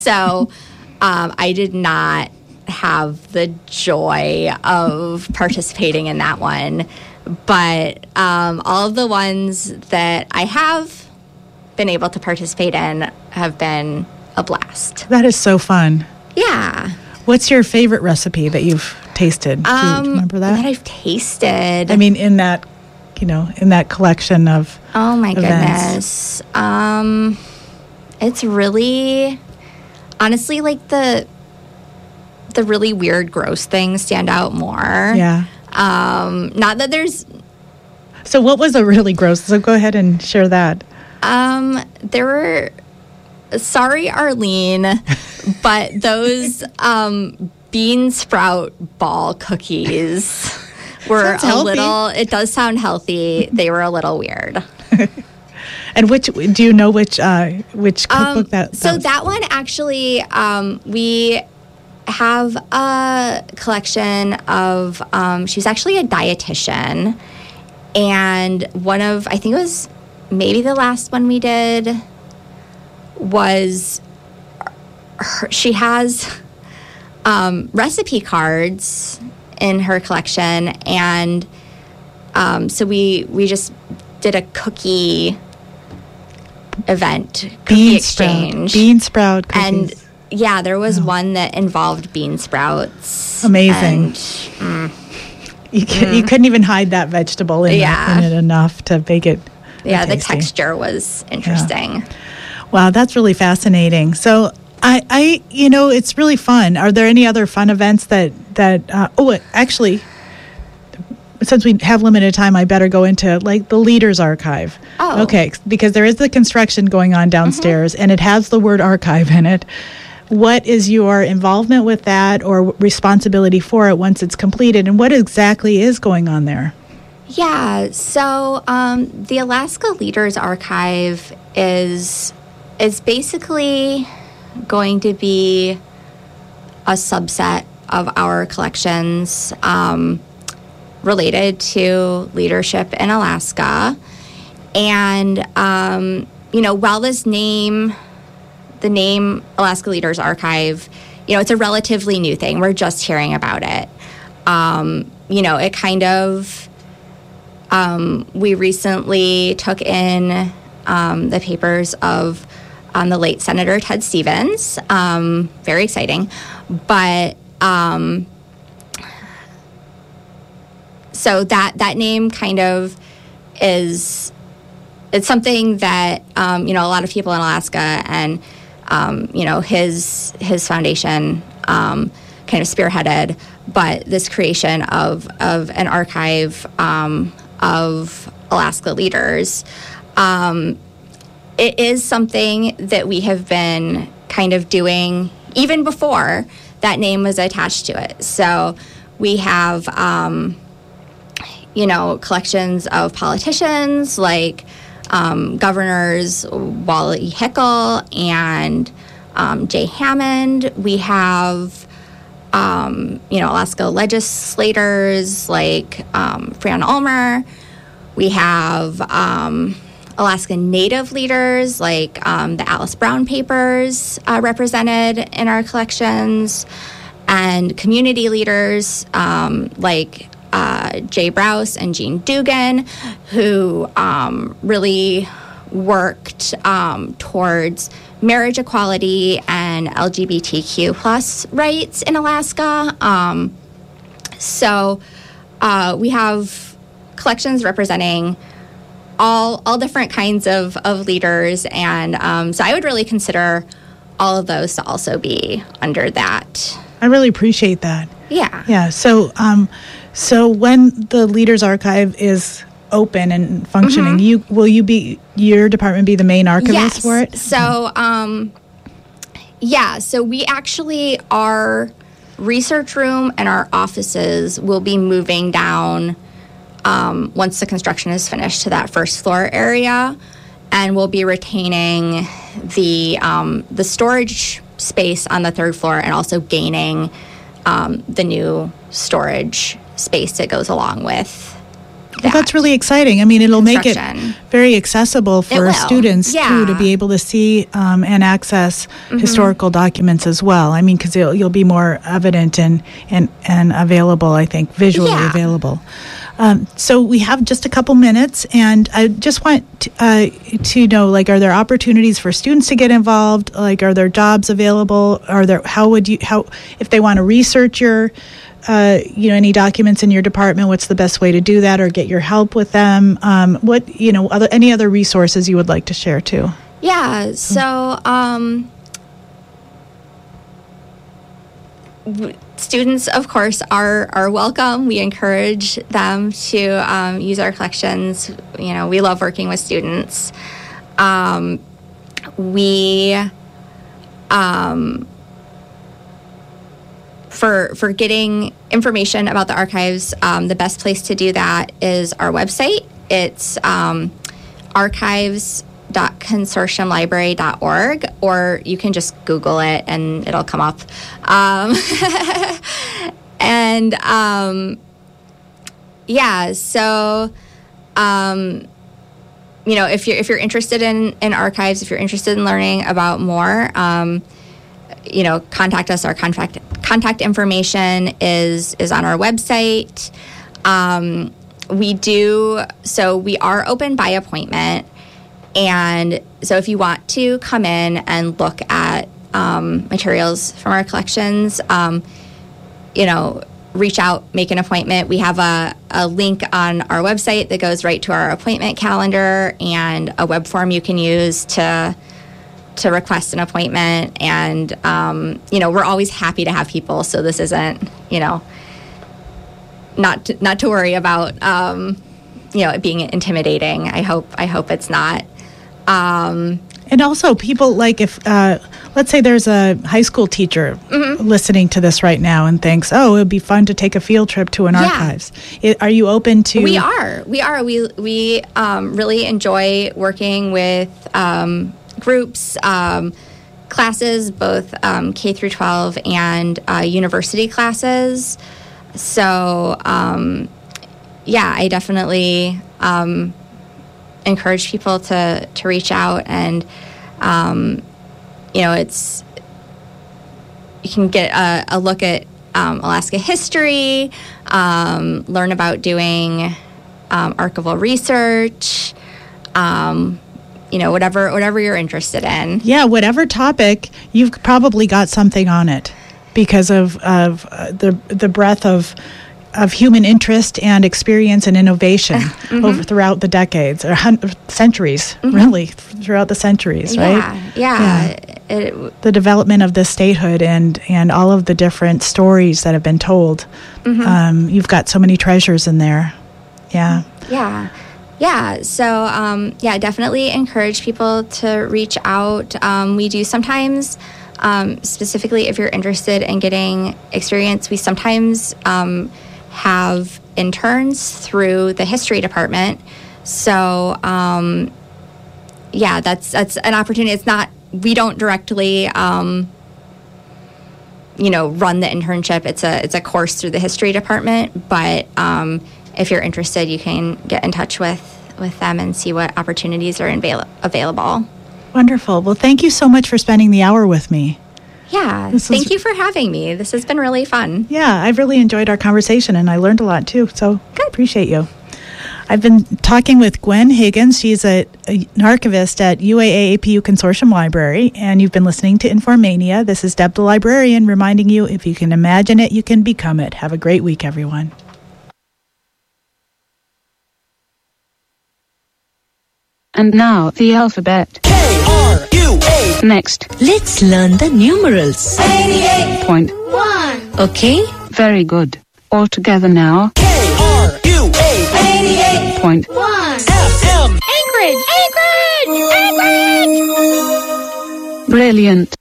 So I did not have the joy of participating in that one. But all of the ones that I have been able to participate in have been a blast. That is so fun. Yeah. What's your favorite recipe that you've tasted? Do you remember that? That I've tasted. I mean, in that collection of oh my events. Goodness. It's really, honestly, like the really weird, gross things stand out more. Yeah. Not that there's. So what was a really gross? So go ahead and share that. There were. Sorry, Arlene, but those bean sprout ball cookies were little. It does sound healthy. They were a little weird. And do you know which cookbook that? So that one actually, we have a collection of. She's actually a dietitian, and I think it was maybe the last one we did. She has recipe cards in her collection, and so we just did a cookie event, cookie exchange, bean sprout cookies. And yeah, there was one that involved bean sprouts. Amazing. And, you couldn't even hide that vegetable in it enough to make it. Yeah, tasty. the texture was interesting. Yeah. Wow, that's really fascinating. So I it's really fun. Are there any other fun events actually, since we have limited time, I better go into like the Leaders Archive. Oh. Okay, because there is the construction going on downstairs and it has the word archive in it. What is your involvement with that or responsibility for it once it's completed, and what exactly is going on there? Yeah, so the Alaska Leaders Archive is basically going to be a subset of our collections related to leadership in Alaska. And, while the name Alaska Leaders Archive, it's a relatively new thing. We're just hearing about it. It kind of, we recently took in the papers of the late Senator Ted Stevens. Very exciting. But so that name kind of it's something that, a lot of people in Alaska and, his foundation kind of spearheaded. But this creation of an archive of Alaska leaders, it is something that we have been kind of doing even before that name was attached to it. So we have, collections of politicians like Governors Wally Hickel and Jay Hammond. We have, Alaska legislators like Fran Ulmer. We have Alaska Native leaders like the Alice Brown Papers represented in our collections, and community leaders like Jay Browse and Jean Dugan, who really worked towards marriage equality and LGBTQ plus rights in Alaska. So we have collections representing all different kinds of leaders, and so I would really consider all of those to also be under that. I really appreciate that. Yeah. Yeah. So when the Leaders Archive is open and functioning, will your department be the main archivist for it? So, so we actually, our research room and our offices will be moving down once the construction is finished to that first floor area, and we'll be retaining the storage space on the third floor and also gaining the new storage space that goes along with that. That's really exciting. I mean, it'll make it Construction. very accessible for will. students, Yeah. too, to be able to see and access historical documents as well. I mean, because you'll be more evident and available, I think, visually Yeah. available. So we have just a couple minutes, and I just want to know, like, are there opportunities for students to get involved? Like, are there jobs available? How if they want to research your any documents in your department, what's the best way to do that, or get your help with them? Any other resources you would like to share too? Yeah. So, students, of course, are welcome. We encourage them to use our collections. We love working with students. For getting information about the archives, the best place to do that is our website. It's archives.consortiumlibrary.org, or you can just Google it and it'll come up. If you're interested in archives, if you're interested in learning about more, contact us. Our contact information is on our website. We are open by appointment. And so if you want to come in and look at materials from our collections, reach out, make an appointment. We have a link on our website that goes right to our appointment calendar, and a web form you can use to request an appointment. And we're always happy to have people, so this isn't not to worry about it being intimidating. I hope it's not. And also, people, like, if let's say there's a high school teacher listening to this right now and thinks, oh, it would be fun to take a field trip to an archives. Are you open to? We are. We really enjoy working with groups, classes, both K through 12 and university classes. So, I definitely encourage people to reach out, and you can get a look at Alaska history, learn about doing archival research, whatever you're interested in. Yeah, whatever topic, you've probably got something on it because of the breadth of human interest and experience and innovation throughout the decades or centuries, really, throughout the centuries, right? Yeah. The development of the statehood and all of the different stories that have been told. You've got so many treasures in there. Yeah. Yeah. So, definitely encourage people to reach out. We do sometimes, specifically if you're interested in getting experience, we sometimes have interns through the history department. So, that's an opportunity. It's not, we don't directly, run the internship. It's a course through the history department, but if you're interested, you can get in touch with them and see what opportunities are available. Wonderful. Well, thank you so much for spending the hour with me. Yeah, thank you for having me. This has been really fun. Yeah, I've really enjoyed our conversation, and I learned a lot, too, so I appreciate you. I've been talking with Gwen Higgins. She's an archivist at UAAAPU Consortium Library, and you've been listening to Informania. This is Deb the Librarian reminding you, if you can imagine it, you can become it. Have a great week, everyone. And now, the alphabet. K-R-U-A. Next. Let's learn the numerals. 88.1. Okay? Very good. All together now. K-R-U-A. 88.1. F-M. Anchorage! Brilliant.